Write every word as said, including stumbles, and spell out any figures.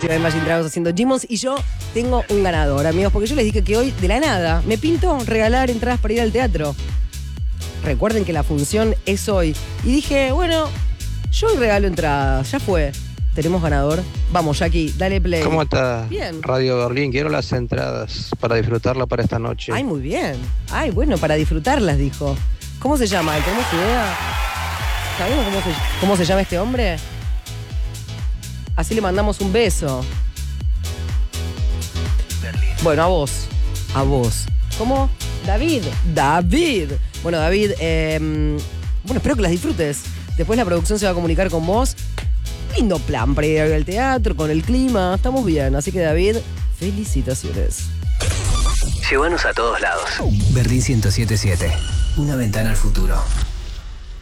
Seba Imagine Dragons haciendo Demons. Y yo tengo un ganador, amigos, porque yo les dije que hoy, de la nada, me pinto regalar entradas para ir al teatro. Recuerden que la función es hoy. Y dije, bueno, yo hoy regalo entradas, ya fue. Tenemos ganador. Vamos, Jackie, dale play. ¿Cómo estás? Bien. Radio Berlín, quiero las entradas para disfrutarla para esta noche. Ay, muy bien. Ay, bueno, para disfrutarlas, dijo. ¿Cómo se llama? ¿Tenemos idea? ¿Sabemos cómo se, cómo se llama este hombre? Así le mandamos un beso. Berlín. Bueno, a vos. A vos. ¿Cómo? David. David. Bueno, David, eh, bueno, espero que las disfrutes. Después la producción se va a comunicar con vos. Lindo plan para ir al teatro, con el clima. Estamos bien. Así que, David, felicitaciones. Llévanos a todos lados. Berlín ciento siete punto siete. Una ventana al futuro.